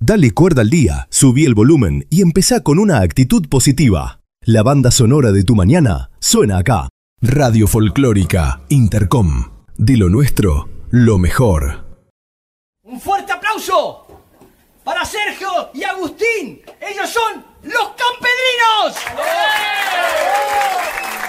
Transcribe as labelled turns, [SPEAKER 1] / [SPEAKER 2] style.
[SPEAKER 1] Dale cuerda al día, subí el volumen y empezá con una actitud positiva. La banda sonora de tu mañana suena acá. Radio Folclórica Intercom. De lo nuestro, lo mejor.
[SPEAKER 2] Un fuerte aplauso para Sergio y Agustín. Ellos son los Campedrinos.